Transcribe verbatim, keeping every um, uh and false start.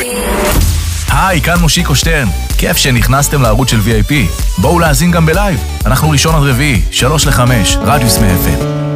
היי, כאן מושיקו שטרן. כיף שנכנסתם לערוץ של וי איי פי. בואו להאזין גם בלייב. אנחנו ראשון עד רביעי, שלוש לחמש, רדיוס מאפם.